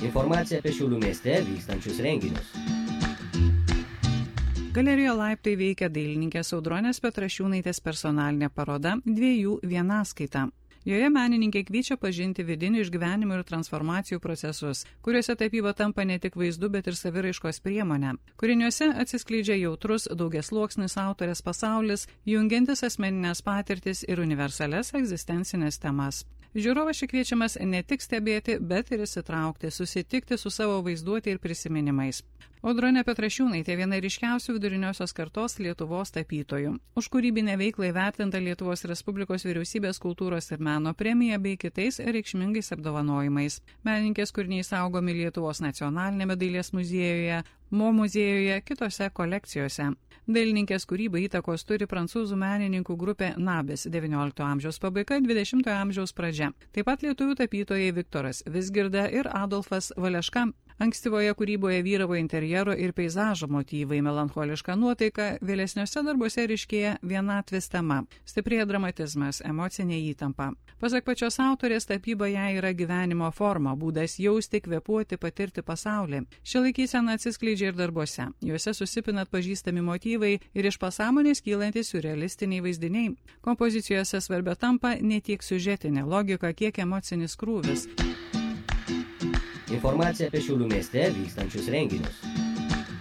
Informacija apie Šiaulių mieste vykstančius renginius. Galerijoje Laiptai veikia dailininkės Audronės Petrašiūnaitės personalinė paroda Dviejų vienaskaita. Joje menininkė kviečia pažinti vidinių išgyvenimų ir transformacijų procesus, kuriuose tapyba tampa ne tik vaizdu, bet ir saviraiškos priemonė. Kūriniuose atsiskleidžia jautrus daugiasluoksnis autorės pasaulis, jungiantis asmeninės patirtis ir universalias egzistencinės temas. Žiūrovas čia kviečiamas ne tik stebėti, bet ir įsitraukti, susitikti su savo vaizduotė ir prisiminimais. Audronė Petrašiūnaitė viena ryškiausių viduriniosios kartos Lietuvos tapytojų. Už kūrybinę veiklą įvertinta Lietuvos Respublikos vyriausybės kultūros ir meno premija bei kitais reikšmingais apdovanojimais. Menininkės kūriniai saugomi Lietuvos nacionalinėme dailės muziejuje, Mo muziejuje, kitose kolekcijose. Dailininkės kūrybai įtakos turi prancūzų menininkų grupė Nabis XIX amžiaus pabaiga, XX amžiaus pradžia. Taip pat lietuvių tapytojai Viktoras Vizgirda ir Adolfas Valeška. Ankstyvoje kūryboje vyravo interjero ir peizažo motyvai, melancholiška nuotaika, vėlesniuose darbuose ryškėja vienatvės tema, stiprėja dramatizmas, emocinė įtampa. Pasak pačios autorės, tapyba jai yra gyvenimo forma, būdas jausti, kvėpuoti, patirti pasaulį. Ši laikysena atsiskleidžia ir darbuose. Juose susipina atpažįstami motyvai ir iš pasąmonės kylantys siurrealistiniai vaizdiniai. Kompozicijose svarbia tampa ne tiek siužetinė logika, kiek emocinis krūvis. Informacija apie Šiaulių mieste vykstančius renginius.